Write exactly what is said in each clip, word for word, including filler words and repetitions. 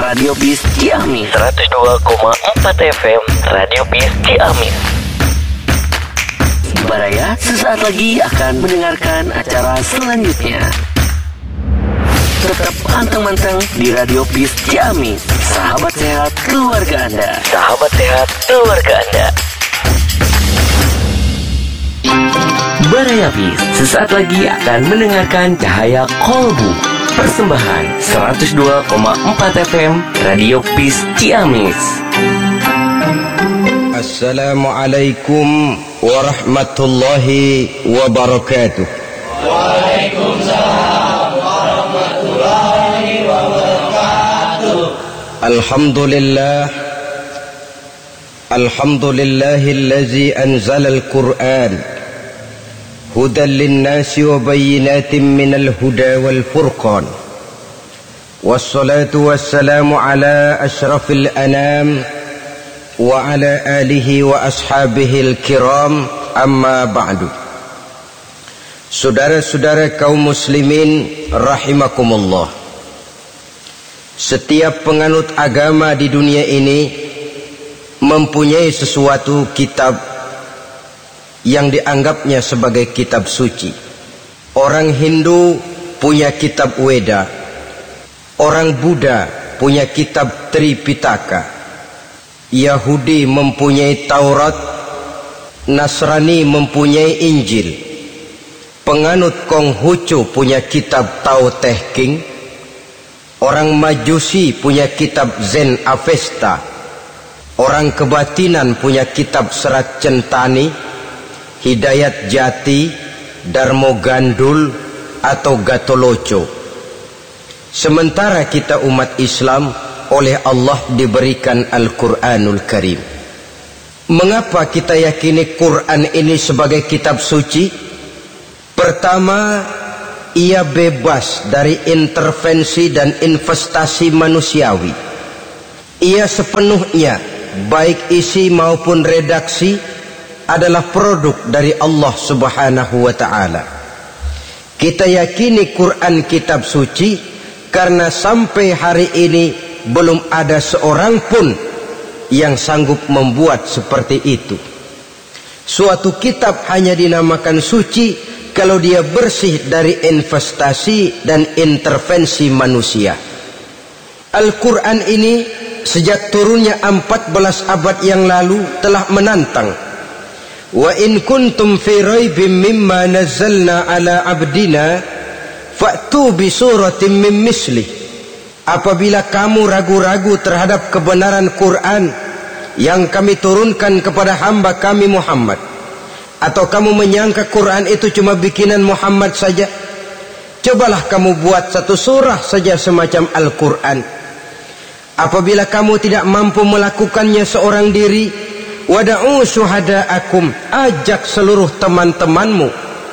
Radio Peace Ciamis seratus dua koma empat F M. Radio Peace Ciamis. Baraya sesaat lagi akan mendengarkan acara selanjutnya. Tetap pantang-pantang di Radio Peace Ciamis. Sahabat sehat keluarga Anda. Sahabat sehat keluarga Anda. Baraya Peace sesaat lagi akan mendengarkan Cahaya Kolbu. Persembahan seratus dua koma empat F M Radio Peace Ciamis. Assalamualaikum warahmatullahi wabarakatuh. Waalaikumsalam warahmatullahi wabarakatuh. Alhamdulillah. Alhamdulillahillazi anzala al-Qur'an hudan linnasi wa bayyinatin minal huda wal furqan. Wassalatu wassalamu ala ashrafil anam wa ala alihi wa ashabihil kiram, amma ba'du. Saudara-saudara kaum muslimin rahimakumullah. Setiap penganut agama di dunia ini mempunyai sesuatu kitab yang dianggapnya sebagai kitab suci. Orang Hindu punya kitab Weda, orang Buddha punya kitab Tripitaka, Yahudi mempunyai Taurat, Nasrani mempunyai Injil, penganut Konghucu punya kitab Tao Te Ching, orang Majusi punya kitab Zen Avesta, orang kebatinan punya kitab Serat Centani, Hidayat Jati, Darmo Gandul, atau Gatoloco. Sementara kita umat Islam oleh Allah diberikan Al-Quranul Karim. Mengapa kita yakini Quran ini sebagai kitab suci? Pertama, ia bebas dari intervensi dan investasi manusiawi. Ia sepenuhnya, baik isi maupun redaksi, adalah produk dari Allah Subhanahu wa ta'ala. Kita yakini Quran kitab suci karena sampai hari ini belum ada seorang pun yang sanggup membuat seperti itu. Suatu kitab hanya dinamakan suci kalau dia bersih dari investasi dan intervensi manusia. Al-Quran ini sejak turunnya empat belas abad yang lalu telah menantang. Wa in kuntum fi raibim mimma nazzalna ala abdina fa'tu bi suratin min misli. Apabila kamu ragu-ragu terhadap kebenaran Quran yang kami turunkan kepada hamba kami Muhammad, atau kamu menyangka Quran itu cuma bikinan Muhammad saja, cobalah kamu buat satu surah saja semacam Al-Quran. Apabila kamu tidak mampu melakukannya seorang diri, wada'u syuhada'akum, ajak seluruh teman-temanmu.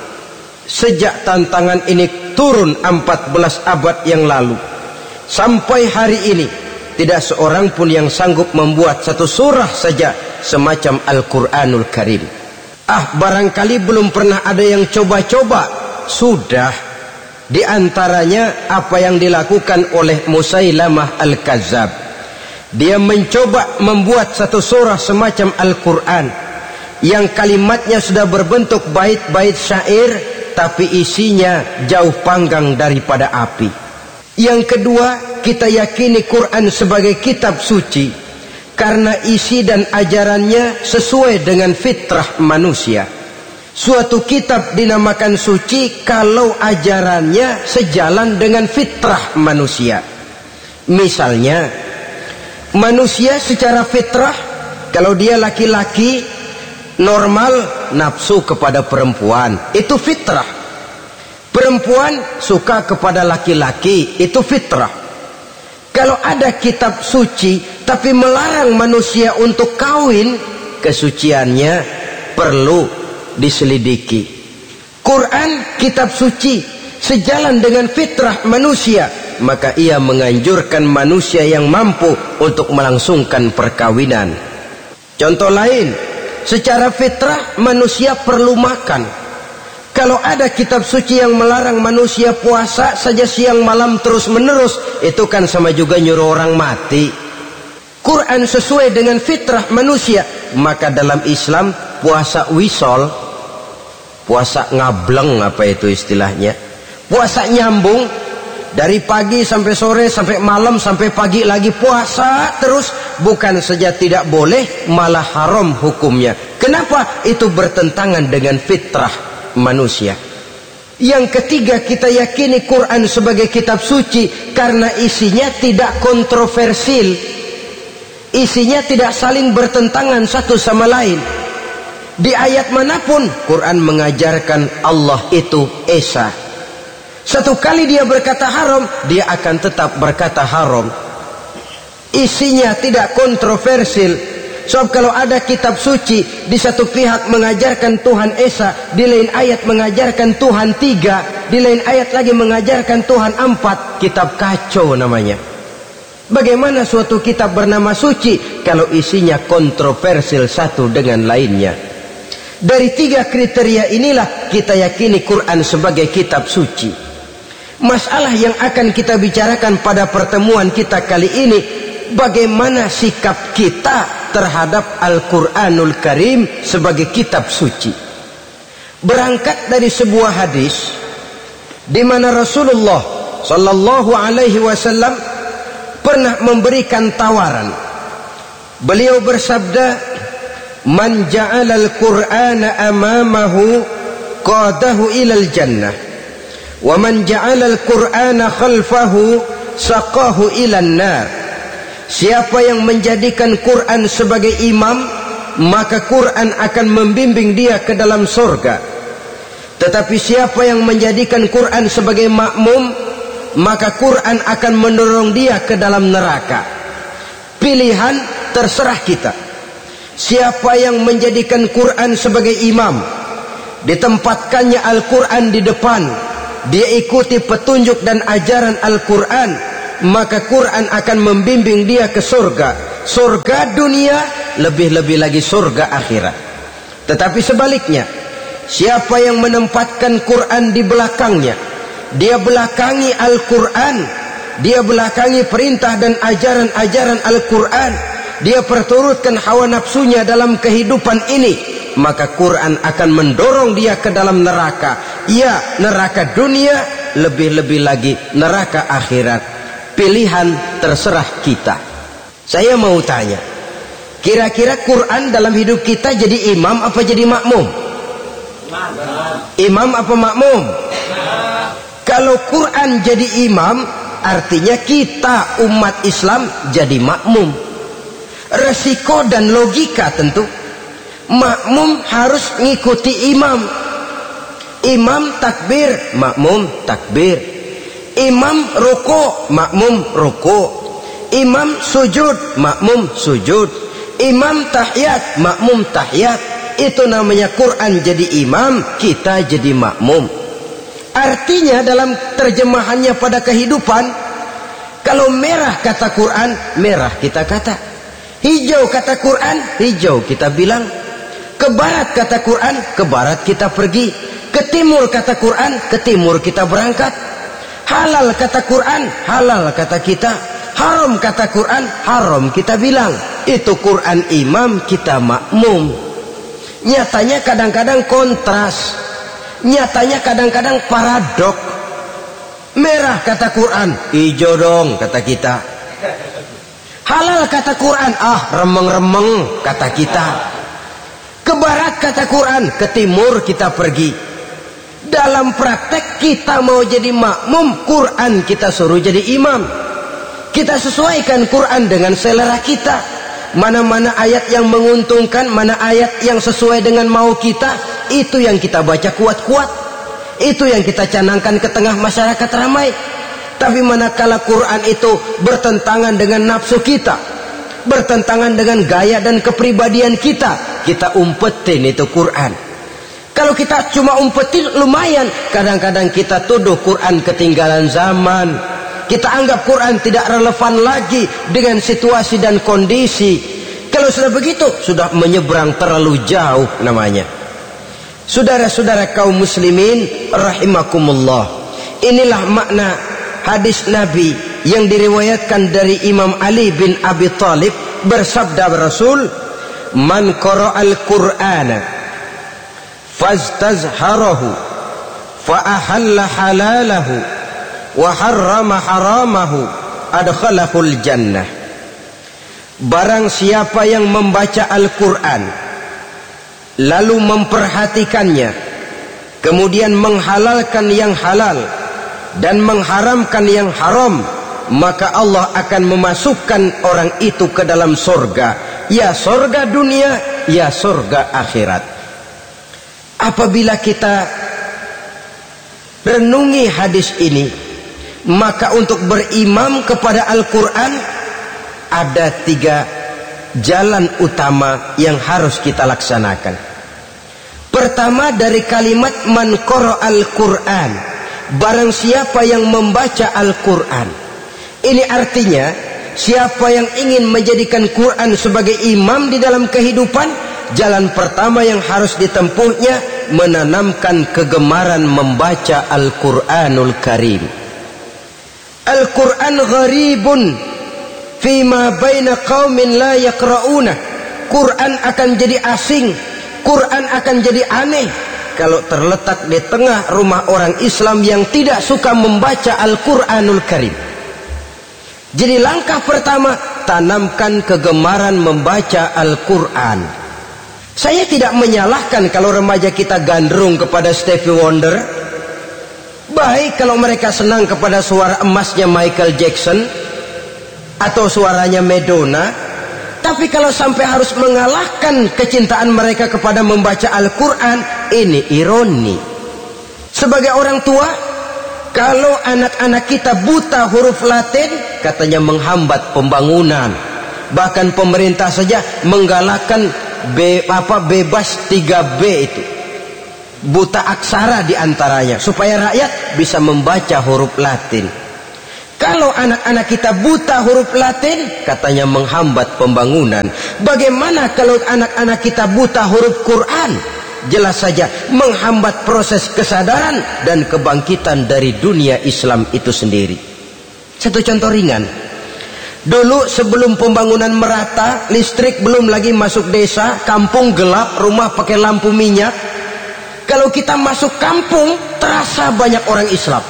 Sejak tantangan ini turun empat belas abad yang lalu sampai hari ini, tidak seorang pun yang sanggup membuat satu surah saja semacam Al-Quranul Karim. Ah, barangkali belum pernah ada yang coba-coba. Sudah. Di antaranya apa yang dilakukan oleh Musailamah Al-Kazzab. Dia mencoba membuat satu surah semacam Al-Quran yang kalimatnya sudah berbentuk bait-bait syair, tapi isinya jauh panggang daripada api. Yang kedua, kita yakini Quran sebagai kitab suci karena isi dan ajarannya sesuai dengan fitrah manusia. Suatu kitab dinamakan suci kalau ajarannya sejalan dengan fitrah manusia. Misalnya, manusia secara fitrah, kalau dia laki-laki normal nafsu kepada perempuan, itu fitrah. Perempuan suka kepada laki-laki, itu fitrah. Kalau ada kitab suci tapi melarang manusia untuk kawin, kesuciannya perlu diselidiki. Quran kitab suci sejalan dengan fitrah manusia, maka ia menganjurkan manusia yang mampu untuk melangsungkan perkawinan. Contoh lain, secara fitrah manusia perlu makan. Kalau ada kitab suci yang melarang manusia puasa saja siang malam terus menerus, itu kan sama juga nyuruh orang mati. Quran sesuai dengan fitrah manusia. Maka dalam Islam puasa wisol, puasa ngableng, apa itu istilahnya, puasa nyambung, dari pagi sampai sore, sampai malam, sampai pagi lagi puasa terus, bukan saja tidak boleh, malah haram hukumnya. Kenapa? Itu bertentangan dengan fitrah manusia. Yang ketiga, kita yakini Quran sebagai kitab suci karena isinya tidak kontroversil, isinya tidak saling bertentangan satu sama lain. Di ayat manapun Quran mengajarkan Allah itu esa. Satu kali dia berkata haram, dia akan tetap berkata haram. Isinya tidak kontroversil. Sebab kalau ada kitab suci, di satu pihak mengajarkan Tuhan Esa, di lain ayat mengajarkan Tuhan tiga, di lain ayat lagi mengajarkan Tuhan empat, kitab kacau namanya. Bagaimana suatu kitab bernama suci kalau isinya kontroversil satu dengan lainnya? Dari tiga kriteria inilah kita yakini Quran sebagai kitab suci. Masalah yang akan kita bicarakan pada pertemuan kita kali ini, bagaimana sikap kita terhadap Al-Quranul Karim sebagai kitab suci. Berangkat dari sebuah hadis di mana Rasulullah Sallallahu Alaihi Wasallam pernah memberikan tawaran. Beliau bersabda, "Man ja'ala al-Qur'ana amamahu qadahu ilal jannah, wa man ja'ala al-Qur'ana khalfahu saqahu ilan nar." Siapa yang menjadikan Quran sebagai imam, maka Quran akan membimbing dia ke dalam surga. Tetapi siapa yang menjadikan Quran sebagai makmum, maka Quran akan mendorong dia ke dalam neraka. Pilihan terserah kita. Siapa yang menjadikan Quran sebagai imam, ditempatkannya Al-Quran di depan, dia ikuti petunjuk dan ajaran Al-Quran, maka Quran akan membimbing dia ke surga. Surga dunia, lebih-lebih lagi surga akhirat. Tetapi sebaliknya, siapa yang menempatkan Quran di belakangnya, dia belakangi Al-Quran, dia belakangi perintah dan ajaran-ajaran Al-Quran, dia perturutkan hawa nafsunya dalam kehidupan ini, maka Quran akan mendorong dia ke dalam neraka. Ya, neraka dunia, lebih-lebih lagi neraka akhirat. Pilihan terserah kita. Saya mau tanya, kira-kira Quran dalam hidup kita jadi imam apa jadi makmum? Imam apa makmum? Kalau Quran jadi imam, artinya kita umat Islam jadi makmum. Resiko dan logika tentu, makmum harus mengikuti imam. Imam takbir, makmum takbir. Imam ruku, makmum ruku. Imam sujud, makmum sujud. Imam tahiyat, makmum tahiyat. Itu namanya Quran jadi imam, kita jadi makmum. Artinya dalam terjemahannya pada kehidupan, kalau merah kata Quran, merah kita kata. Hijau kata Quran, hijau kita bilang. Ke barat kata Quran, ke barat kita pergi. Ke timur kata Quran, ke timur kita berangkat. Halal kata Quran, halal kata kita. Haram kata Quran, haram kita bilang. Itu Quran imam, kita makmum. Nyatanya kadang-kadang kontras, nyatanya kadang-kadang paradok. Merah kata Quran, hijau dong kata kita. Halal kata Quran, ah remeng-remeng kata kita. Ke barat kata Quran, ke timur kita pergi. Dalam praktek kita mau jadi makmum, Quran kita suruh jadi imam. Kita sesuaikan Quran dengan selera kita. Mana-mana ayat yang menguntungkan, mana ayat yang sesuai dengan mau kita, itu yang kita baca kuat-kuat. Itu yang kita canangkan ke tengah masyarakat ramai. Tapi manakala Quran itu bertentangan dengan nafsu kita, bertentangan dengan gaya dan kepribadian kita, kita umpetin itu Quran. Kalau kita cuma umpetin lumayan, kadang-kadang kita tuduh Quran ketinggalan zaman. Kita anggap Quran tidak relevan lagi dengan situasi dan kondisi. Kalau sudah begitu, sudah menyeberang terlalu jauh namanya. Saudara-saudara kaum muslimin rahimakumullah, inilah makna hadis Nabi yang diriwayatkan dari Imam Ali bin Abi Thalib. Bersabda Rasul, man qara'al Qur'ana fastazharahu fa ahalla halalahu wa harrama haramahu adkhalahul jannah. Barang siapa yang membaca Al-Quran lalu memperhatikannya, kemudian menghalalkan yang halal dan mengharamkan yang haram, maka Allah akan memasukkan orang itu ke dalam surga, ya surga dunia, ya surga akhirat. Apabila kita renungi hadis ini, maka untuk berimam kepada Al-Quran ada tiga jalan utama yang harus kita laksanakan. Pertama, dari kalimat man qara'al Qur'an, barang siapa yang membaca Al-Quran. Ini artinya siapa yang ingin menjadikan Quran sebagai imam di dalam kehidupan, jalan pertama yang harus ditempuhnya menanamkan kegemaran membaca Al-Quranul Karim. Al-Quran gharibun fima baina qaumin la yaqra'una. Quran akan jadi asing, Quran akan jadi aneh kalau terletak di tengah rumah orang Islam yang tidak suka membaca Al-Quranul Karim. Jadi langkah pertama, tanamkan kegemaran membaca Al-Quran. Saya tidak menyalahkan kalau remaja kita gandrung kepada Stevie Wonder. Baik kalau mereka senang kepada suara emasnya Michael Jackson atau suaranya Madonna. Tapi kalau sampai harus mengalahkan kecintaan mereka kepada membaca Al-Quran, ini ironi. Sebagai orang tua, kalau anak-anak kita buta huruf Latin, katanya menghambat pembangunan. Bahkan pemerintah saja menggalakkan be, apa, bebas tiga B itu. Buta aksara diantaranya, supaya rakyat bisa membaca huruf Latin. Kalau anak-anak kita buta huruf Latin, katanya menghambat pembangunan. Bagaimana kalau anak-anak kita buta huruf Quran? Jelas saja menghambat proses kesadaran dan kebangkitan dari dunia Islam itu sendiri. Satu contoh ringan. Dulu sebelum pembangunan merata, listrik belum lagi masuk desa, kampung gelap, rumah pakai lampu minyak. Kalau kita masuk kampung, terasa banyak orang Islam.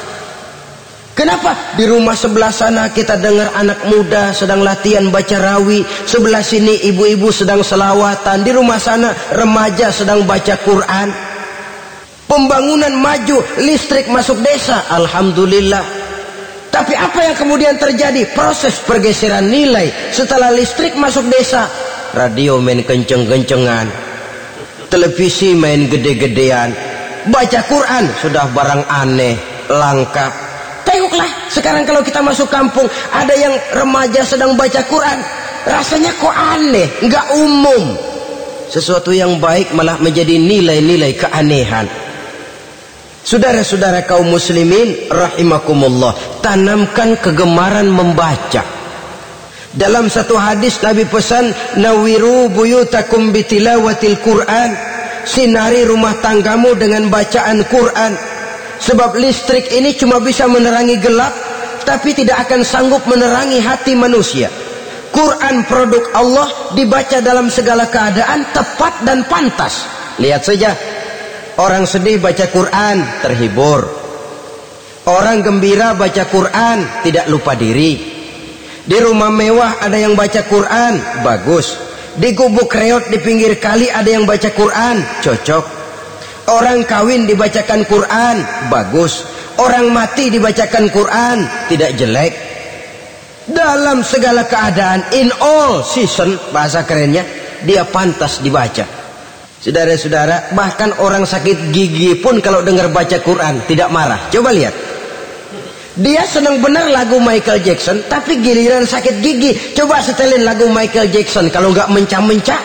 Kenapa? Di rumah sebelah sana kita dengar anak muda sedang latihan baca rawi, sebelah sini ibu-ibu sedang selawatan, di rumah sana remaja sedang baca Quran. Pembangunan maju, listrik masuk desa, alhamdulillah. Tapi apa yang kemudian terjadi? Proses pergeseran nilai. Setelah listrik masuk desa, radio main kenceng-kencengan, televisi main gede-gedean, baca Quran sudah barang aneh, langka. Tengoklah sekarang kalau kita masuk kampung, ada yang remaja sedang baca Quran, rasanya kok aneh, nggak umum. Sesuatu yang baik malah menjadi nilai-nilai keanehan. Saudara-saudara kaum muslimin rahimakumullah, tanamkan kegemaran membaca. Dalam satu hadis Nabi pesan, nawiru buyutakum bitilawatil Quran, sinari rumah tanggamu dengan bacaan Quran. Sebab listrik ini cuma bisa menerangi gelap, tapi tidak akan sanggup menerangi hati manusia. Quran produk Allah, dibaca dalam segala keadaan, tepat dan pantas. Lihat saja, orang sedih baca Quran, terhibur. Orang gembira baca Quran, tidak lupa diri. Di rumah mewah ada yang baca Quran, bagus. Di gubuk reot di pinggir kali ada yang baca Quran, cocok. Orang kawin dibacakan Quran, bagus. Orang mati dibacakan Quran, tidak jelek. Dalam segala keadaan, in all season, bahasa kerennya, dia pantas dibaca. Saudara-saudara, bahkan orang sakit gigi pun kalau dengar baca Quran tidak marah. Coba lihat. Dia senang benar lagu Michael Jackson, tapi giliran sakit gigi, coba setelin lagu Michael Jackson, kalau nggak mencah-mencah.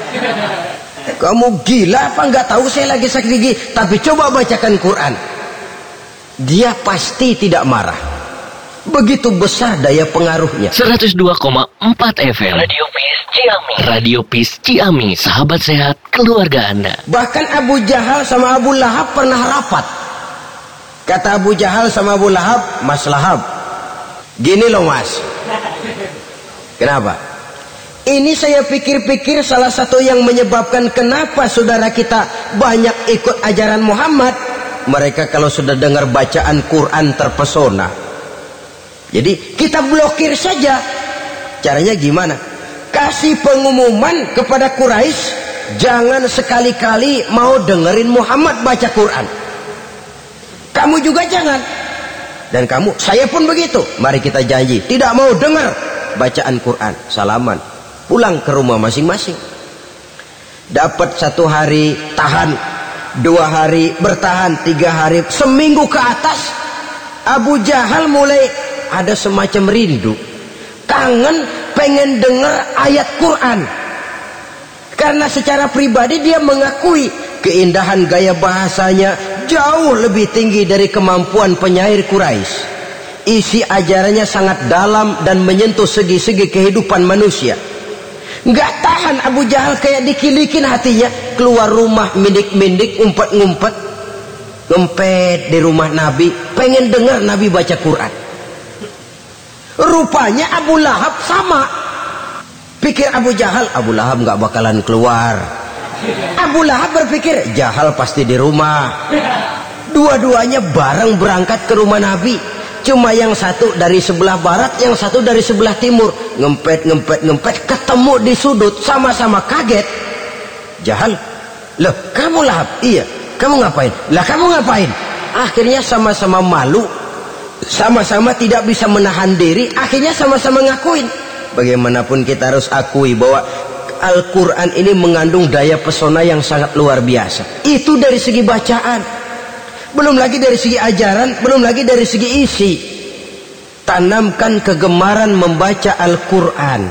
Kamu gila apa nggak tahu saya lagi sakit gigi, tapi coba bacakan Quran. Dia pasti tidak marah. Begitu besar daya pengaruhnya. seratus dua koma empat F M Radio Peace Ciamis. Radio Peace Ciamis, sahabat sehat keluarga Anda. Bahkan Abu Jahal sama Abu Lahab pernah rapat. Kata Abu Jahal sama Abu Lahab, Mas Lahab, gini loh mas. Kenapa? Ini saya pikir-pikir salah satu yang menyebabkan kenapa saudara kita banyak ikut ajaran Muhammad. Mereka kalau sudah dengar bacaan Quran terpesona. Jadi kita blokir saja. Caranya gimana? Kasih pengumuman kepada Quraisy, jangan sekali-kali mau dengerin Muhammad baca Quran. Kamu juga jangan. Dan kamu, saya pun begitu. Mari kita janji, tidak mau dengar bacaan Quran. Salaman, pulang ke rumah masing-masing. Dapat satu hari tahan, dua hari bertahan, tiga hari, seminggu ke atas, Abu Jahal mulai ada semacam rindu, kangen, pengen dengar ayat Quran. Karena secara pribadi dia mengakui keindahan gaya bahasanya jauh lebih tinggi dari kemampuan penyair Quraisy. Isi ajarannya sangat dalam dan menyentuh segi-segi kehidupan manusia. Nggak tahan Abu Jahal, kayak dikilikin hatinya, keluar rumah mindik-mindik, ngumpet-ngumpet, ngempet di rumah Nabi, pengen dengar Nabi baca Quran. Rupanya Abu Lahab sama. Pikir Abu Jahal, Abu Lahab nggak bakalan keluar. Abu Lahab berpikir, Jahal pasti di rumah. Dua-duanya bareng berangkat ke rumah Nabi. Cuma yang satu dari sebelah barat, yang satu dari sebelah timur. Ngempet, ngempet, ngempet, ketemu di sudut, sama-sama kaget. Jahal, loh kamu Lahab? Iya. Kamu ngapain? Lah kamu ngapain? Akhirnya sama-sama malu, sama-sama tidak bisa menahan diri, akhirnya sama-sama ngakuin. Bagaimanapun kita harus akui bahwa Al-Quran ini mengandung daya pesona yang sangat luar biasa. Itu dari segi bacaan, belum lagi dari segi ajaran, belum lagi dari segi isi. Tanamkan kegemaran membaca Al-Quran.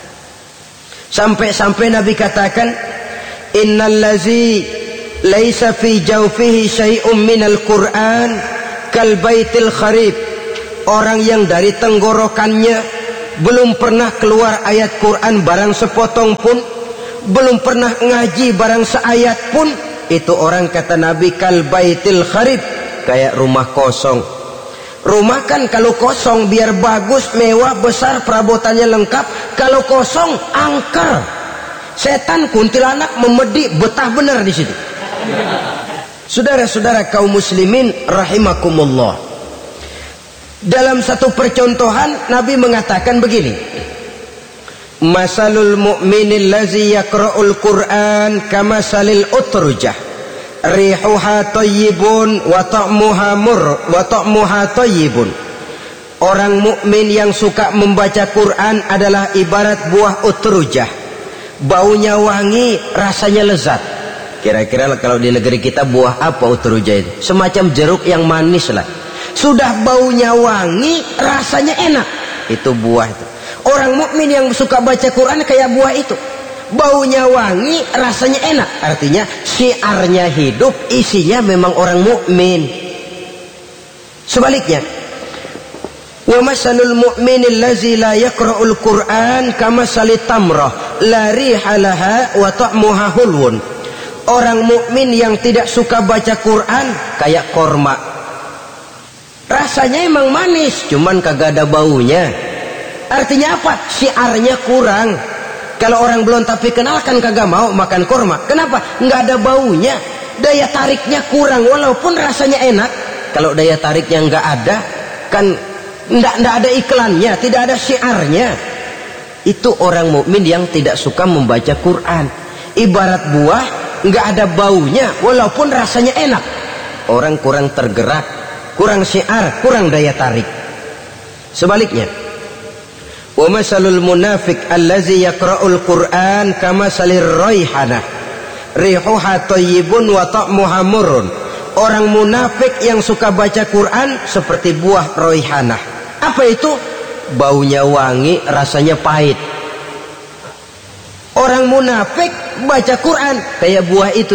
Sampai-sampai Nabi katakan, Innallazi laisa fi jawfihi syai'um minal Quran kal baitil kharib. Orang yang dari tenggorokannya belum pernah keluar ayat Quran barang sepotong pun, belum pernah ngaji barang seayat pun, itu orang kata Nabi kal baitil kharib, kayak rumah kosong. Rumah kan kalau kosong biar bagus, mewah, besar, perabotannya lengkap. Kalau kosong angker, setan kuntilanak memedi betah benar di situ. Saudara-saudara kaum muslimin rahimakumullah, dalam satu percontohan Nabi mengatakan begini, Masalul mu'minil lazi yaqra'ul Qur'an kamasalil utrujah rihuha tayyibun wa ta'muha mur wa ta'muha tayyibun. Orang mukmin yang suka membaca Quran adalah ibarat buah utrujah, baunya wangi, rasanya lezat. Kira-kira kalau di negeri kita buah apa utrujah itu? Semacam jeruk yang manis lah. Sudah baunya wangi, rasanya enak. Itu buah itu. Orang mukmin yang suka baca Quran kayak buah itu. Baunya wangi, rasanya enak. Artinya syiarnya hidup, isinya memang orang mukmin. Sebaliknya, wa masalul mu'minil lazi la yaqra'ul Qur'an kamasalit tamrah la riha laha wa ta'muha hulwun. Orang mukmin yang tidak suka baca Quran kayak korma. Rasanya emang manis, cuman kagak ada baunya. Artinya apa? Syiarnya kurang. Kalau orang belum tapi kenal kan kagak mau makan korma. Kenapa? Nggak ada baunya. Daya tariknya kurang, walaupun rasanya enak. Kalau daya tariknya nggak ada, kan nggak nggak ada iklannya, tidak ada syiarnya. Itu orang mukmin yang tidak suka membaca Quran. Ibarat buah, nggak ada baunya, walaupun rasanya enak. Orang kurang tergerak, kurang syiar, kurang daya tarik. Sebaliknya, wa masalul munafiq allazi yaqra'ul Qur'an kamasalir raihanah rihuha thayyibun wa ta'muha murrun. Orang munafik yang suka baca Quran seperti buah raihanah. Apa itu? Baunya wangi, rasanya pahit. Orang munafik baca Quran kayak buah itu.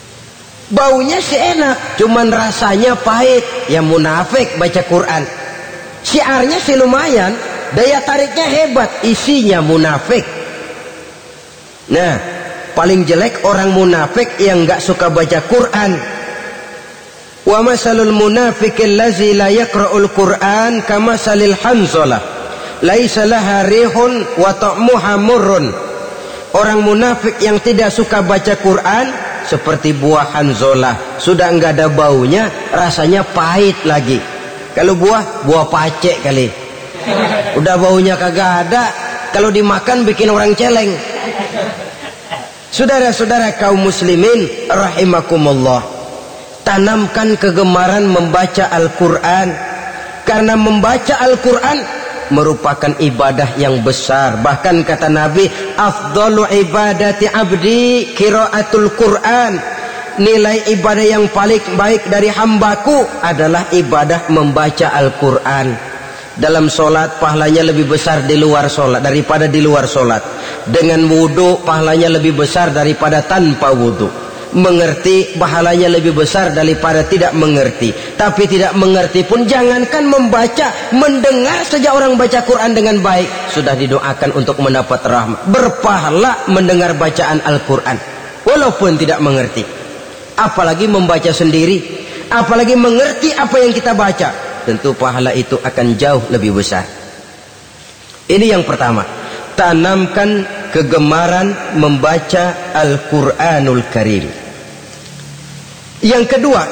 Baunya sih enak, cuman rasanya pahit. Yang munafik baca Quran. Syiarnya sih lumayan, daya tariknya hebat, isinya munafik. Nah, paling jelek orang munafik yang nggak suka baca Quran. Wa masalul munafiqil ladzi la yaqra'ul Qur'an kamasalil hanzalah laisa laha rihun wa ta'muha murrun. Orang munafik yang tidak suka baca Quran seperti buah hanzalah, sudah enggak ada baunya, rasanya pahit lagi. Kalau buah, buah pacek kali. Udah baunya kagak ada, kalau dimakan bikin orang celeng. Saudara-saudara kaum muslimin rahimakumullah, tanamkan kegemaran membaca Al-Quran, karena membaca Al-Quran merupakan ibadah yang besar. Bahkan kata Nabi, afdalu ibadati abdi qiraatul Quran, nilai ibadah yang paling baik dari hambaku adalah ibadah membaca Al-Quran. Dalam solat pahalanya lebih besar di luar solat daripada di luar solat. Dengan wudu pahalanya lebih besar daripada tanpa wudu. Mengerti pahalanya lebih besar daripada tidak mengerti. Tapi tidak mengerti pun jangankan membaca, mendengar saja orang baca Quran dengan baik sudah didoakan untuk mendapat rahmat. Berpahala mendengar bacaan Al-Quran walaupun tidak mengerti. Apalagi membaca sendiri, apalagi mengerti apa yang kita baca, tentu pahala itu akan jauh lebih besar. Ini yang pertama, tanamkan kegemaran membaca Al-Quranul Karim. Yang kedua,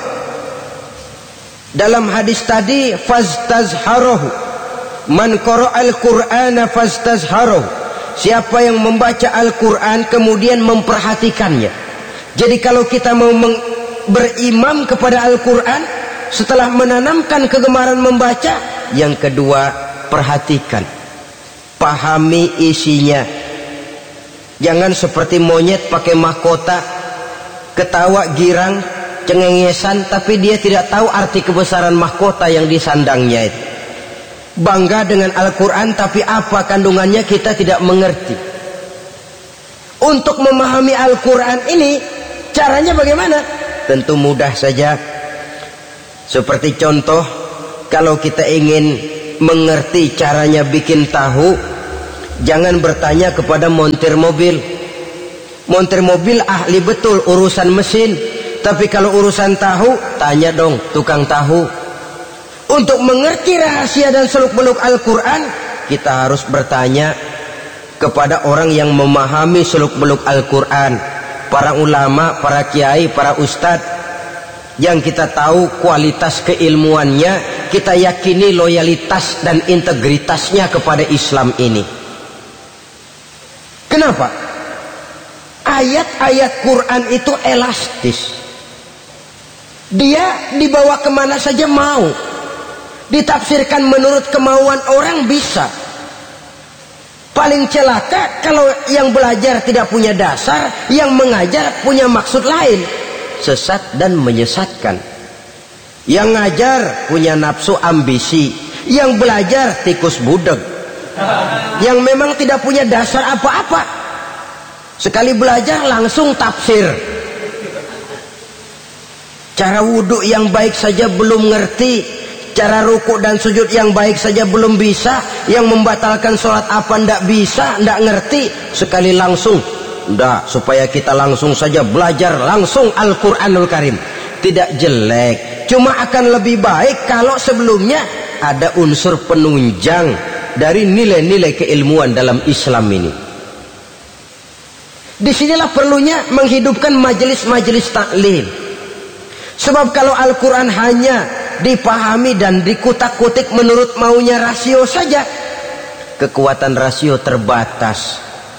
dalam hadis tadi, fastazharahu, man qara'al Qur'ana fastazharahu, siapa yang membaca Al-Quran kemudian memperhatikannya. Jadi kalau kita mau berimam kepada Al-Quran, setelah menanamkan kegemaran membaca, yang kedua perhatikan, pahami isinya. Jangan seperti monyet pakai mahkota, ketawa girang, cengengesan, tapi dia tidak tahu arti kebesaran mahkota yang disandangnya itu. Bangga dengan Al-Quran, tapi apa kandungannya kita tidak mengerti. Untuk memahami Al-Quran ini, caranya bagaimana? Tentu mudah saja. Seperti contoh, kalau kita ingin mengerti caranya bikin tahu, jangan bertanya kepada montir mobil. Montir mobil ahli betul urusan mesin, tapi kalau urusan tahu, tanya dong tukang tahu. Untuk mengerti rahasia dan seluk-beluk Al-Quran, kita harus bertanya kepada orang yang memahami seluk-beluk Al-Quran, para ulama, para kiai, para ustadz, yang kita tahu kualitas keilmuannya, kita yakini loyalitas dan integritasnya kepada Islam ini. Kenapa? Ayat-ayat Quran itu elastis. Dia dibawa kemana saja mau, ditafsirkan menurut kemauan orang bisa. Paling celaka kalau yang belajar tidak punya dasar, yang mengajar punya maksud lain, sesat dan menyesatkan. Yang ngajar punya nafsu ambisi, yang belajar tikus budeg, yang memang tidak punya dasar apa-apa, sekali belajar langsung tafsir. Cara wudhu yang baik saja belum ngerti, cara rukuk dan sujud yang baik saja belum bisa, yang membatalkan sholat apa ndak bisa, ndak ngerti, sekali langsung. Ndak, supaya kita langsung saja belajar langsung Al-Quranul Karim. Tidak jelek, cuma akan lebih baik kalau sebelumnya ada unsur penunjang dari nilai-nilai keilmuan dalam Islam ini. Disinilah perlunya menghidupkan majelis-majelis taklim. Sebab kalau Al-Quran hanya dipahami dan dikutak-kutik menurut maunya rasio saja, kekuatan rasio terbatas.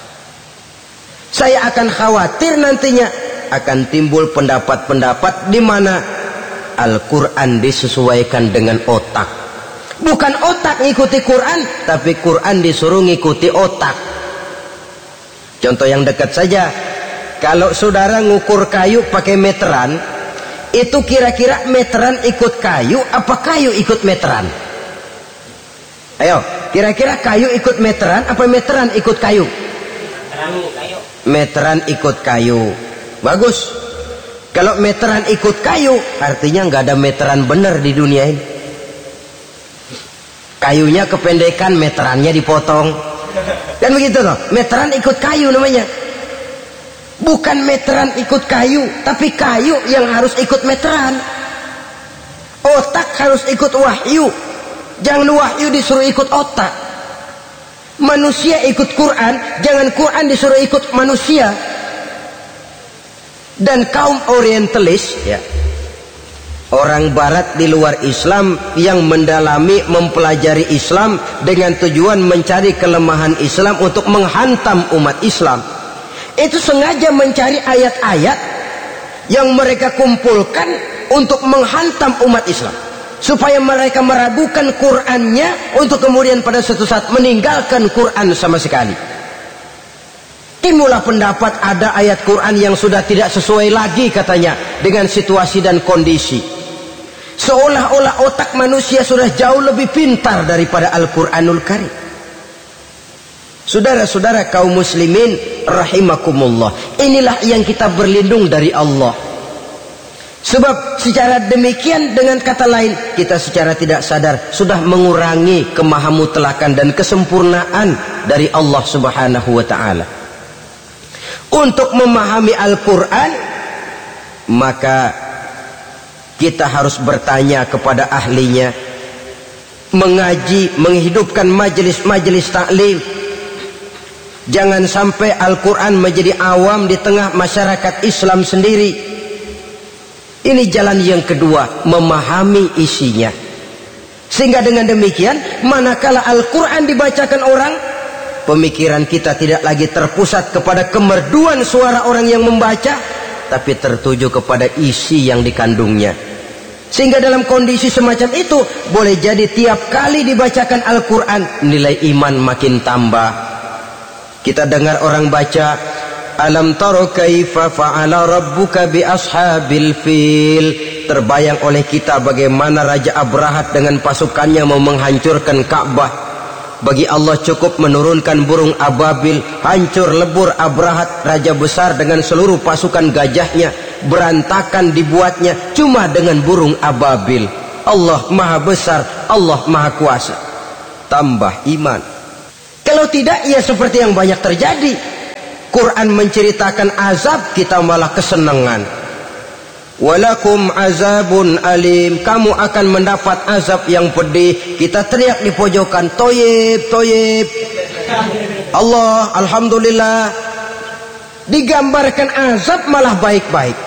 Saya akan khawatir nantinya akan timbul pendapat-pendapat di mana Al-Quran disesuaikan dengan otak. Bukan otak ngikuti Quran, tapi Quran disuruh ngikuti otak. Contoh yang dekat saja, kalau saudara ngukur kayu pakai meteran, itu kira-kira meteran ikut kayu apa kayu ikut meteran? Ayo, kira-kira kayu ikut meteran apa meteran ikut kayu? Meteran ikut kayu. Bagus. Kalau meteran ikut kayu, artinya nggak ada meteran benar di dunia ini. Kayunya kependekan, meterannya dipotong. Kan begitu toh? Meteran ikut kayu namanya. Bukan meteran ikut kayu, tapi kayu yang harus ikut meteran. Otak harus ikut wahyu. Jangan wahyu disuruh ikut otak. Manusia ikut Quran, jangan Quran disuruh ikut manusia. Dan kaum orientalis, ya, orang barat di luar Islam yang mendalami, mempelajari Islam dengan tujuan mencari kelemahan Islam untuk menghantam umat Islam, itu sengaja mencari ayat-ayat yang mereka kumpulkan untuk menghantam umat Islam, supaya mereka meragukan Qurannya untuk kemudian pada suatu saat meninggalkan Quran sama sekali. Timbullah pendapat ada ayat Quran yang sudah tidak sesuai lagi katanya dengan situasi dan kondisi. Seolah-olah otak manusia sudah jauh lebih pintar daripada Al-Quranul Karim. Saudara-saudara kaum muslimin rahimakumullah, inilah yang kita berlindung dari Allah. Sebab secara demikian, dengan kata lain, kita secara tidak sadar sudah mengurangi kemahamutlakan dan kesempurnaan dari Allah Subhanahu wa ta'ala. Untuk memahami Al-Quran, maka kita harus bertanya kepada ahlinya, mengaji, menghidupkan majelis-majelis taklim. Jangan sampai Al-Quran menjadi awam di tengah masyarakat Islam sendiri. Ini jalan yang kedua, memahami isinya. Sehingga dengan demikian, manakala Al-Quran dibacakan orang, pemikiran kita tidak lagi terpusat kepada kemerduan suara orang yang membaca, tapi tertuju kepada isi yang dikandungnya. Sehingga dalam kondisi semacam itu, boleh jadi tiap kali dibacakan Al-Quran, nilai iman makin tambah. Kita dengar orang baca, alam taro kaifa fa'ala rabbuka bi ashabil fil. Terbayang oleh kita bagaimana Raja Abrahat dengan pasukannya mau menghancurkan Ka'bah. Bagi Allah cukup menurunkan burung ababil, hancur lebur Abrahat raja besar dengan seluruh pasukan gajahnya, berantakan dibuatnya cuma dengan burung ababil. Allah maha besar, Allah maha kuasa. Tambah iman. Kalau tidak, ya seperti yang banyak terjadi. Quran menceritakan azab, kita malah kesenangan. Walakum azabun alim, kamu akan mendapat azab yang pedih. Kita teriak di pojokan, toyib, toyib. Allah, alhamdulillah. Digambarkan azab malah baik-baik.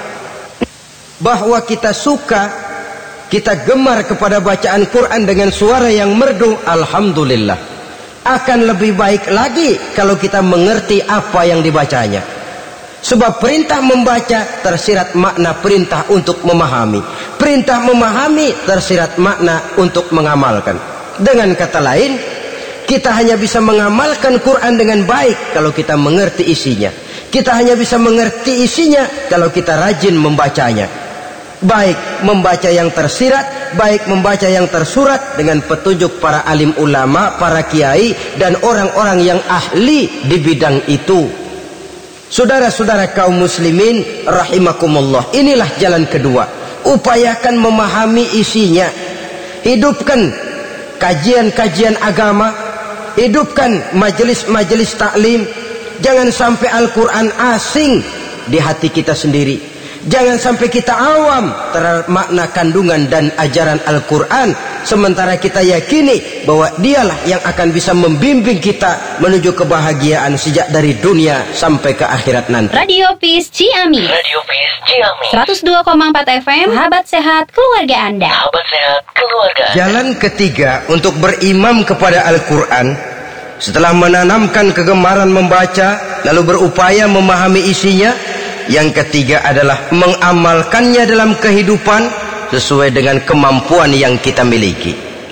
Bahwa kita suka, kita gemar kepada bacaan Quran dengan suara yang merdu, alhamdulillah. Akan lebih baik lagi kalau kita mengerti apa yang dibacanya. Sebab perintah membaca tersirat makna perintah untuk memahami. Perintah memahami tersirat makna untuk mengamalkan. Dengan kata lain, kita hanya bisa mengamalkan Quran dengan baik kalau kita mengerti isinya. Kita hanya bisa mengerti isinya kalau kita rajin membacanya. Baik membaca yang tersirat, baik membaca yang tersurat dengan petunjuk para alim ulama, para kiai, dan orang-orang yang ahli di bidang itu. Saudara-saudara kaum muslimin rahimakumullah, inilah jalan kedua. Upayakan memahami isinya. Hidupkan kajian-kajian agama, hidupkan majelis-majelis taklim. Jangan sampai Al-Quran asing di hati kita sendiri. Jangan sampai kita awam terhadap makna kandungan dan ajaran Al-Quran, sementara kita yakini bahwa dialah yang akan bisa membimbing kita menuju kebahagiaan sejak dari dunia sampai ke akhirat nanti. Radio Peace Ciamis. Radio Peace Ciamis. seratus dua koma empat F M. Sahabat sehat keluarga Anda. Sahabat sehat keluarga Anda. Jalan ketiga untuk berimam kepada Al-Quran, setelah menanamkan kegemaran membaca lalu berupaya memahami isinya, yang ketiga adalah mengamalkannya dalam kehidupan sesuai dengan kemampuan yang kita miliki.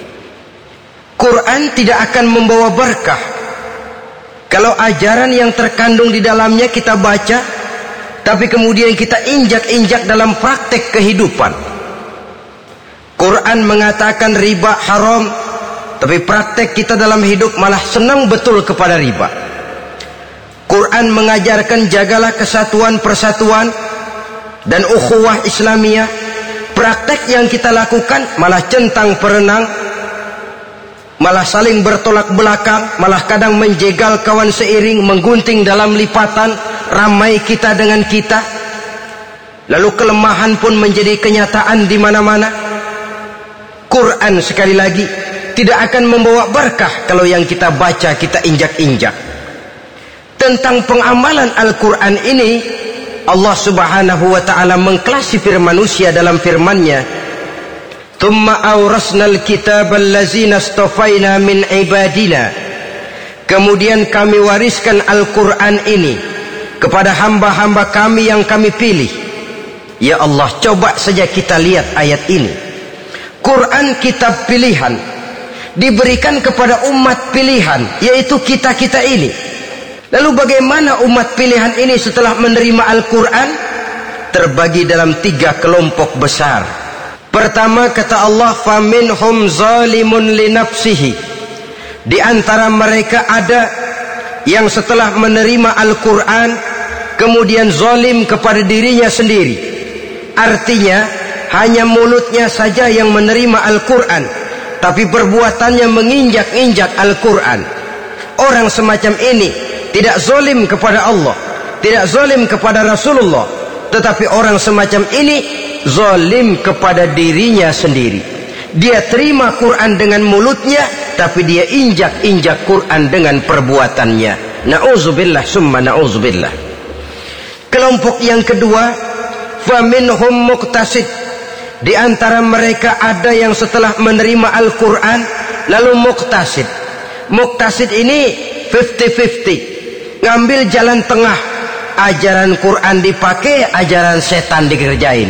Quran tidak akan membawa berkah kalau ajaran yang terkandung di dalamnya kita baca, tapi kemudian kita injak-injak dalam praktek kehidupan. Quran mengatakan riba haram, tapi praktek kita dalam hidup malah senang betul kepada riba. Quran mengajarkan jagalah kesatuan persatuan dan ukhuwah Islamiyah. Praktek yang kita lakukan malah centang perenang. malah saling bertolak belakang, malah kadang menjegal kawan seiring, menggunting dalam lipatan, ramai kita dengan kita. Lalu kelemahan pun menjadi kenyataan di mana-mana. Quran sekali lagi tidak akan membawa berkah kalau yang kita baca kita injak-injak. Tentang pengamalan Al-Quran ini, Allah subhanahu wa ta'ala mengklasifikasi manusia dalam firman-Nya, "Tsumma awrasnal kitaba allazina astafaina min ibadina." Kemudian kami wariskan Al-Quran ini kepada hamba-hamba kami yang kami pilih. Ya Allah, coba saja kita lihat ayat ini. Quran kitab pilihan, diberikan kepada umat pilihan, yaitu kita-kita ini. Lalu bagaimana umat pilihan ini setelah menerima Al-Quran? Terbagi dalam tiga kelompok besar. Pertama, kata Allah, "Faminhum zalimun li nafsihi." Di antara mereka ada yang setelah menerima Al-Quran kemudian zalim kepada dirinya sendiri. Artinya hanya mulutnya saja yang menerima Al-Quran, tapi perbuatannya menginjak-injak Al-Quran. Orang semacam ini tidak zalim kepada Allah, tidak zalim kepada Rasulullah, tetapi orang semacam ini zalim kepada dirinya sendiri. Dia terima Quran dengan mulutnya, tapi dia injak-injak Quran dengan perbuatannya. Na'udzubillah summa na'udzubillah. Kelompok yang kedua, faminhum muqtasid. Di antara mereka ada yang setelah menerima Al-Quran lalu muqtasid. Muqtasid ini fifty fifty, ngambil jalan tengah. Ajaran Quran dipakai, ajaran setan dikerjain.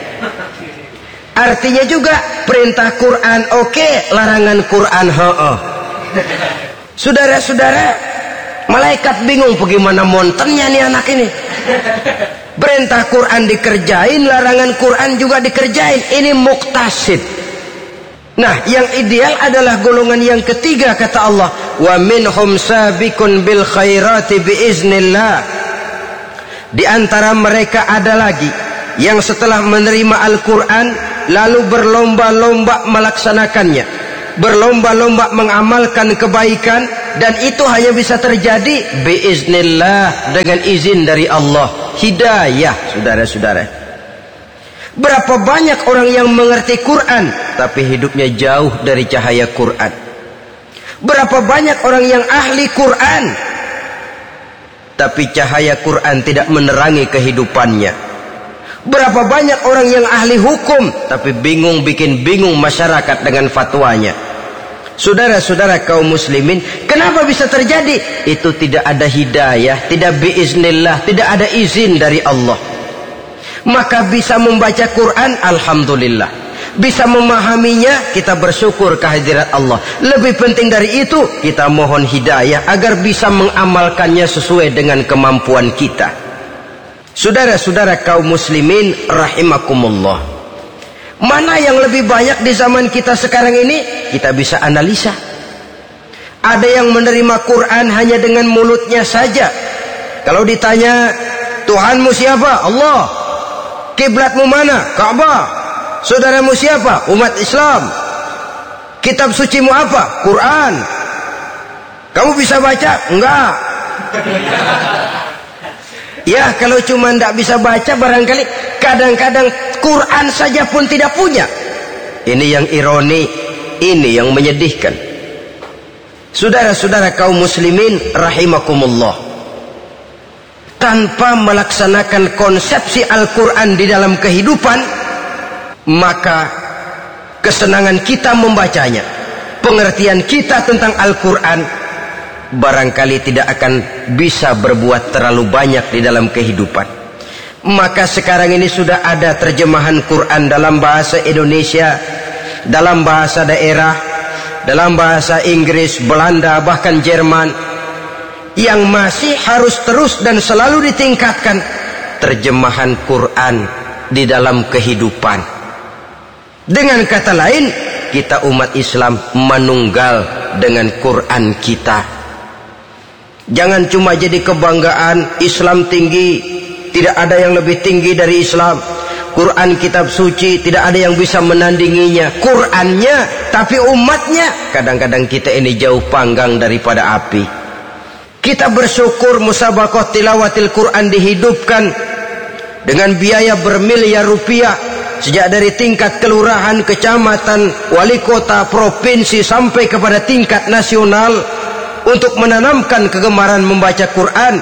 Artinya juga perintah Quran oke, okay, larangan Quran ho-oh. Saudara-saudara, malaikat bingung bagaimana montennya nih anak ini. Perintah Quran dikerjain, larangan Quran juga dikerjain. Ini muqtasid. Nah, yang ideal adalah golongan yang ketiga, kata Allah, wa minhum sabiqun bil khairati biiznillah. Di antara mereka ada lagi yang setelah menerima Al-Quran lalu berlomba-lomba melaksanakannya, berlomba-lomba mengamalkan kebaikan, dan itu hanya bisa terjadi biiznillah, dengan izin dari Allah. Hidayah, saudara-saudara. Berapa banyak orang yang mengerti Quran tapi hidupnya jauh dari cahaya Quran. Berapa banyak orang yang ahli Quran tapi cahaya Quran tidak menerangi kehidupannya. Berapa banyak orang yang ahli hukum tapi bingung, bikin bingung masyarakat dengan fatwanya. Saudara-saudara kaum muslimin, kenapa bisa terjadi? Itu tidak ada hidayah, tidak biiznillah, tidak ada izin dari Allah. Maka bisa membaca Quran, alhamdulillah. Bisa memahaminya, kita bersyukur kehadirat Allah. Lebih penting dari itu, kita mohon hidayah agar bisa mengamalkannya sesuai dengan kemampuan kita. Saudara-saudara kaum muslimin rahimakumullah, mana yang lebih banyak di zaman kita sekarang ini? Kita bisa analisa. Ada yang menerima Quran hanya dengan mulutnya saja. Kalau ditanya, Tuhanmu siapa? Allah. Kiblatmu mana? Ka'bah. Saudaramu siapa? Umat Islam. Kitab sucimu apa? Quran. Kamu bisa baca? Enggak. Ya, kalau cuma tidak bisa baca, barangkali kadang-kadang Quran saja pun tidak punya. Ini yang ironi, ini yang menyedihkan. Saudara-saudara kaum muslimin rahimakumullah, tanpa melaksanakan konsepsi Al-Quran di dalam kehidupan, maka kesenangan kita membacanya, pengertian kita tentang Al-Quran barangkali tidak akan bisa berbuat terlalu banyak di dalam kehidupan. Maka sekarang ini sudah ada terjemahan Quran dalam bahasa Indonesia, dalam bahasa daerah, dalam bahasa Inggris, Belanda, bahkan Jerman. Yang masih harus terus dan selalu ditingkatkan terjemahan Quran di dalam kehidupan. Dengan kata lain, kita umat Islam menunggal dengan Quran kita. Jangan cuma jadi kebanggaan Islam tinggi, tidak ada yang lebih tinggi dari Islam. Quran kitab suci, tidak ada yang bisa menandinginya. Qurannya, tapi umatnya, kadang-kadang kita ini jauh panggang daripada api. Kita bersyukur musabaqah tilawatil Quran dihidupkan dengan biaya bermiliar rupiah, sejak dari tingkat kelurahan, kecamatan, wali kota, provinsi sampai kepada tingkat nasional, untuk menanamkan kegemaran membaca Quran.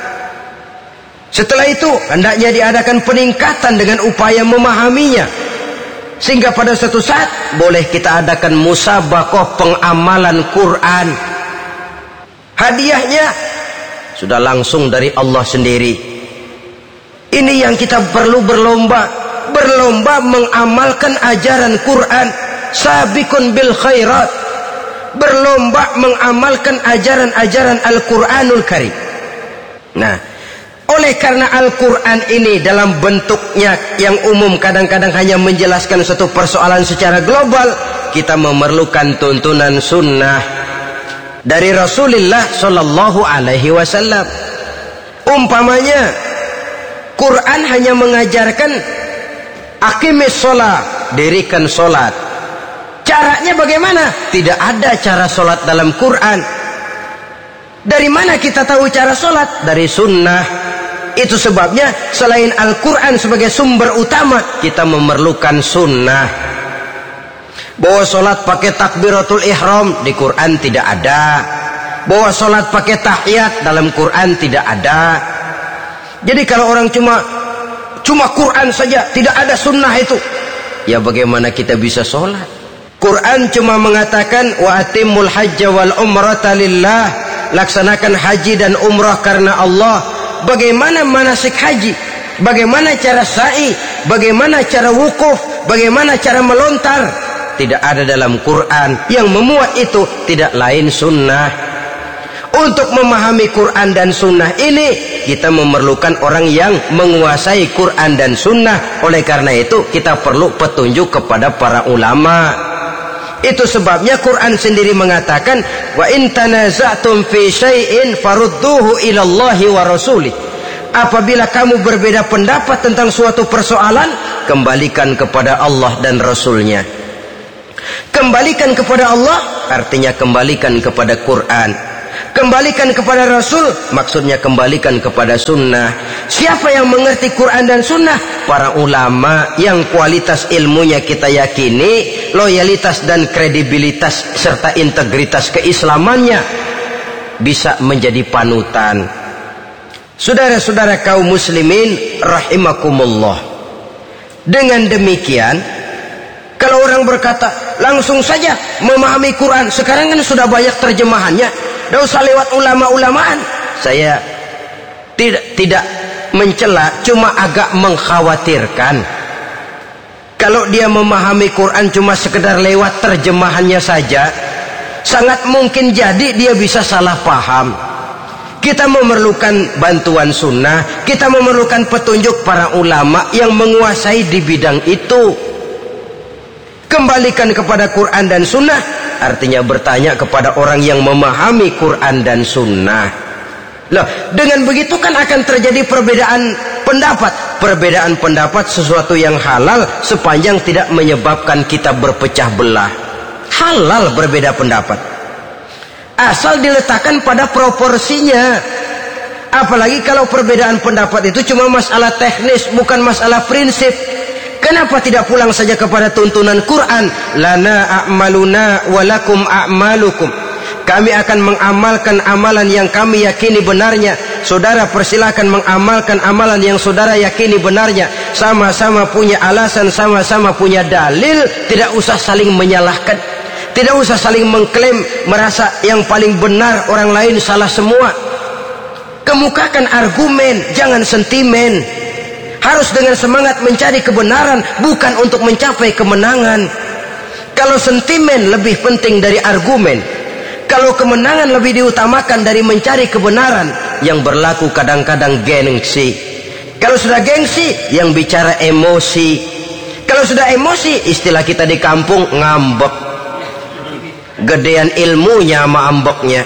Setelah itu hendaknya diadakan peningkatan dengan upaya memahaminya, sehingga pada suatu saat boleh kita adakan musabaqah pengamalan Quran. Hadiahnya sudah langsung dari Allah sendiri. Ini yang kita perlu berlomba, berlomba mengamalkan ajaran Quran. Sabiqun bil khairat, berlomba mengamalkan ajaran-ajaran Al-Quranul Karim. Nah, oleh karena Al-Quran ini dalam bentuknya yang umum kadang-kadang hanya menjelaskan satu persoalan secara global, kita memerlukan tuntunan sunnah dari Rasulullah Shallallahu Alaihi Wasallam. Umpamanya Quran hanya mengajarkan aqimis sholat, dirikan sholat. Caranya bagaimana? Tidak ada cara sholat dalam Quran. Dari mana kita tahu cara sholat? Dari sunnah. Itu sebabnya selain Al-Quran sebagai sumber utama, kita memerlukan sunnah. Bahwa sholat pakai takbiratul ihram di Quran tidak ada. Bahwa sholat pakai tahiyat dalam Quran tidak ada. Jadi kalau orang cuma cuma Quran saja, tidak ada sunnah itu, ya bagaimana kita bisa sholat? Quran cuma mengatakan wa atimul hajja wal umrata lillah, laksanakan haji dan umrah karena Allah. Bagaimana manasik haji? Bagaimana cara sa'i? Bagaimana cara wukuf? Bagaimana cara melontar? Tidak ada dalam Quran. Yang memuat itu tidak lain sunnah. Untuk memahami Quran dan sunnah ini, kita memerlukan orang yang menguasai Quran dan sunnah. Oleh karena itu kita perlu petunjuk kepada para ulama. Itu sebabnya Quran sendiri mengatakan wa in tanaza'tum fi syai'in farudduhu ila Allahi wa rasulih. Apabila kamu berbeda pendapat tentang suatu persoalan, kembalikan kepada Allah dan Rasulnya. Kembalikan kepada Allah artinya kembalikan kepada Quran. Kembalikan kepada Rasul maksudnya kembalikan kepada sunnah. Siapa yang mengerti Quran dan sunnah? Para ulama yang kualitas ilmunya kita yakini, loyalitas dan kredibilitas serta integritas keislamannya bisa menjadi panutan. Saudara-saudara kaum muslimin rahimakumullah. Dengan demikian, kalau orang berkata langsung saja memahami Quran, sekarang kan sudah banyak terjemahannya, tidak usah lewat ulama-ulamaan. Saya tidak tidak mencela, cuma agak mengkhawatirkan kalau dia memahami Quran cuma sekedar lewat terjemahannya saja, sangat mungkin jadi dia bisa salah paham. Kita memerlukan bantuan sunnah, kita memerlukan petunjuk para ulama yang menguasai di bidang itu. Kembalikan kepada Quran dan sunnah artinya bertanya kepada orang yang memahami Quran dan sunnah. Loh, dengan begitu kan akan terjadi perbedaan pendapat. Perbedaan pendapat sesuatu yang halal sepanjang tidak menyebabkan kita berpecah belah. Halal berbeda pendapat, asal diletakkan pada proporsinya. Apalagi kalau perbedaan pendapat itu cuma masalah teknis, bukan masalah prinsip. Kenapa tidak pulang saja kepada tuntunan Quran? Lana a'maluna walakum a'malukum. Kami akan mengamalkan amalan yang kami yakini benarnya. Saudara persilakan mengamalkan amalan yang saudara yakini benarnya. Sama-sama punya alasan, sama-sama punya dalil. Tidak usah saling menyalahkan, tidak usah saling mengklaim merasa yang paling benar, orang lain salah semua. Kemukakan argumen, jangan sentimen. Harus dengan semangat mencari kebenaran, bukan untuk mencapai kemenangan. Kalau sentimen lebih penting dari argumen, kalau kemenangan lebih diutamakan dari mencari kebenaran, yang berlaku kadang-kadang gengsi. Kalau sudah gengsi, yang bicara emosi. Kalau sudah emosi, istilah kita di kampung ngambek. Gedean ilmunya sama ambeknya.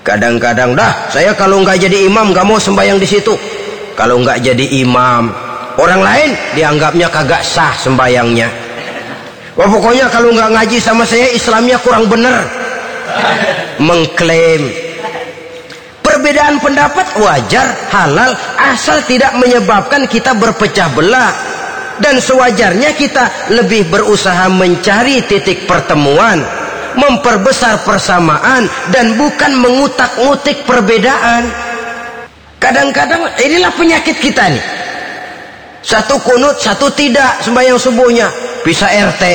Kadang-kadang dah, saya kalau nggak jadi imam nggak mau sembahyang di situ. Kalau nggak jadi imam, Orang lain dianggapnya kagak sah sembayangnya. Wah, pokoknya kalau nggak ngaji sama saya Islamnya kurang bener. Mengklaim. Perbedaan pendapat wajar, halal, asal tidak menyebabkan kita berpecah belah. Dan sewajarnya kita lebih berusaha mencari titik pertemuan, memperbesar persamaan, dan bukan mengutak-ngutik perbedaan. Kadang-kadang inilah penyakit kita nih. Satu kunut, satu tidak sembahyang subuhnya, bisa R T.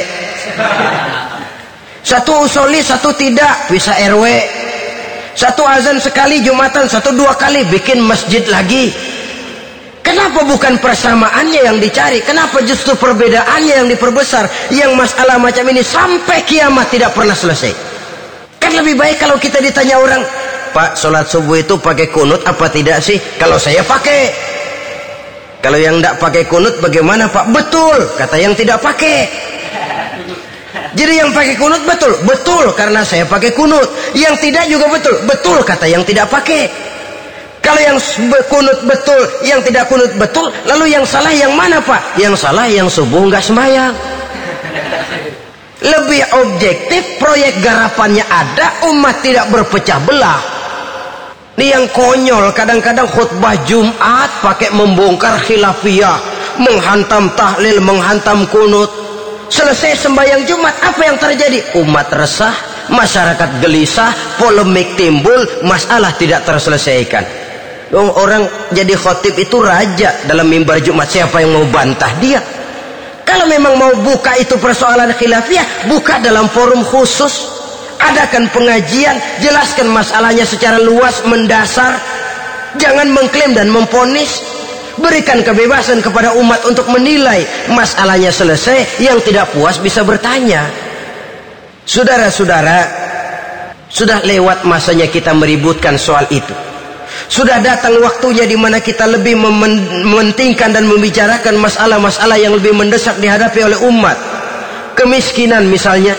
Satu usoli, satu tidak, bisa R W. Satu azan sekali Jumatan, satu dua kali bikin masjid lagi. Kenapa bukan persamaannya yang dicari? Kenapa justru perbedaannya yang diperbesar? Yang masalah macam ini sampai kiamat tidak pernah selesai. Kan lebih baik kalau kita ditanya orang, Pak, sholat subuh itu pakai kunut apa tidak sih? Kalau saya pakai. Kalau yang tidak pakai kunut bagaimana, Pak? Betul, kata yang tidak pakai. Jadi yang pakai kunut betul, betul karena saya pakai kunut. Yang tidak juga betul, betul kata yang tidak pakai. Kalau yang kunut betul, yang tidak kunut betul, lalu yang salah yang mana, Pak? Yang salah yang subuh nggak sembahyang. Lebih objektif, proyek garapannya ada, umat tidak berpecah belah. Ini yang konyol, kadang-kadang khutbah Jumat pakai membongkar khilafiyah, menghantam tahlil, menghantam kunut. Selesai sembahyang Jumat, apa yang terjadi? Umat resah, masyarakat gelisah, polemik timbul, masalah tidak terselesaikan. Orang jadi khotib itu raja dalam mimbar Jumat, siapa yang mau bantah dia? Kalau memang mau buka itu persoalan khilafiyah, buka dalam forum khusus, adakan pengajian, jelaskan masalahnya secara luas, mendasar. Jangan mengklaim dan memponis. Berikan kebebasan kepada umat untuk menilai. Masalahnya selesai, yang tidak puas bisa bertanya. Saudara-saudara, sudah lewat masanya kita meributkan soal itu. Sudah datang waktunya di mana kita lebih mementingkan dan membicarakan masalah-masalah yang lebih mendesak dihadapi oleh umat. Kemiskinan misalnya,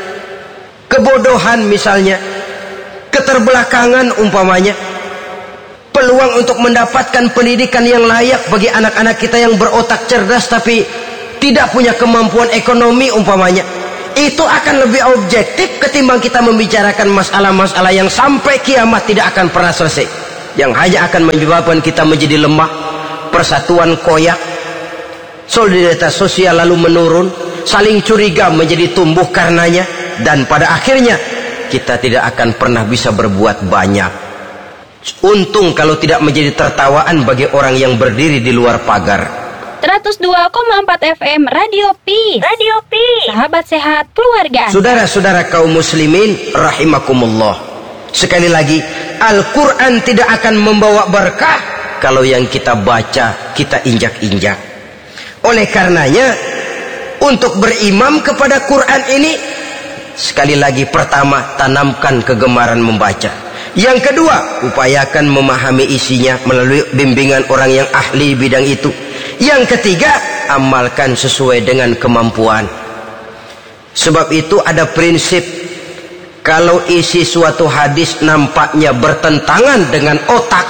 kebodohan misalnya, keterbelakangan umpamanya, peluang untuk mendapatkan pendidikan yang layak bagi anak-anak kita yang berotak cerdas tapi tidak punya kemampuan ekonomi umpamanya. Itu akan lebih objektif ketimbang kita membicarakan masalah-masalah yang sampai kiamat tidak akan pernah selesai, yang hanya akan menyebabkan kita menjadi lemah, persatuan koyak, solidaritas sosial lalu menurun, saling curiga menjadi tumbuh karenanya, dan pada akhirnya kita tidak akan pernah bisa berbuat banyak. Untung kalau tidak menjadi tertawaan bagi orang yang berdiri di luar pagar. seratus dua koma empat F M Radio Peace. Radio Peace. Sahabat sehat keluarga. Saudara-saudara kaum muslimin rahimakumullah. Sekali lagi, Al-Quran tidak akan membawa berkah kalau yang kita baca kita injak-injak. Oleh karenanya, untuk berimam kepada Quran ini, sekali lagi, pertama, tanamkan kegemaran membaca. Yang kedua, upayakan memahami isinya melalui bimbingan orang yang ahli bidang itu. Yang ketiga, amalkan sesuai dengan kemampuan. Sebab itu ada prinsip, kalau isi suatu hadis nampaknya bertentangan dengan otak,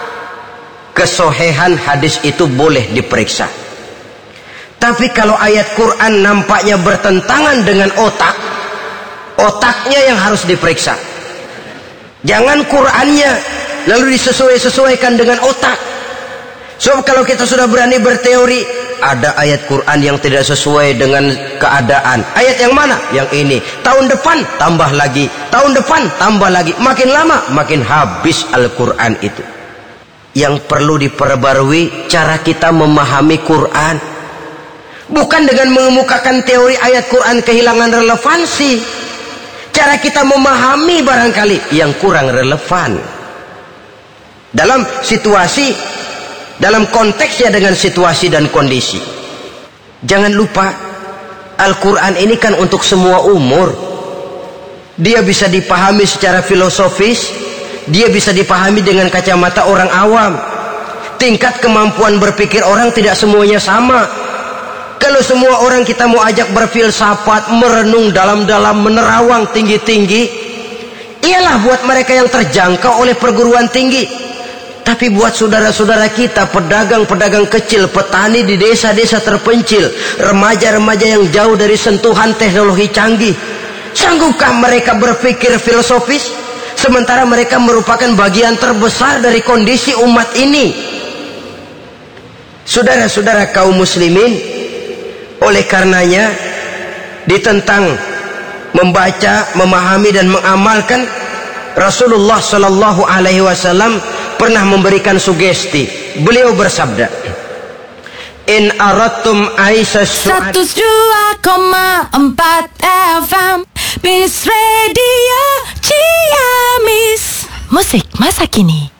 kesohihan hadis itu boleh diperiksa. Tapi kalau ayat Quran nampaknya bertentangan dengan otak, otaknya yang harus diperiksa. Jangan Qurannya lalu disesuai-sesuaikan dengan otak. Sebab kalau kita sudah berani berteori, ada ayat Quran yang tidak sesuai dengan keadaan. Ayat yang mana? Yang ini. Tahun depan tambah lagi, tahun depan tambah lagi. Makin lama makin habis Al-Quran itu. Yang perlu diperbarui cara kita memahami Quran. Bukan dengan mengemukakan teori ayat Quran kehilangan relevansi. Cara kita memahami barangkali yang kurang relevan. Dalam situasi, dalam konteksnya dengan situasi dan kondisi. Jangan lupa, Al-Quran ini kan untuk semua umur. Dia bisa dipahami secara filosofis, dia bisa dipahami dengan kacamata orang awam. Tingkat kemampuan berpikir orang tidak semuanya sama. Kalau semua orang kita mau ajak berfilsafat, merenung dalam-dalam, menerawang tinggi-tinggi, ialah buat mereka yang terjangkau oleh perguruan tinggi. Tapi buat saudara-saudara kita, pedagang-pedagang kecil, petani di desa-desa terpencil, remaja-remaja yang jauh dari sentuhan teknologi canggih, sanggupkah mereka berpikir filosofis? Sementara mereka merupakan bagian terbesar dari kondisi umat ini. Saudara-saudara kaum muslimin, oleh karenanya ditentang membaca, memahami dan mengamalkan. Rasulullah Shallallahu Alaihi Wasallam pernah memberikan sugesti. Beliau bersabda, In aratum Aisyah seratus dua koma empat F M Peace Radio Ciamis. Musik masa kini.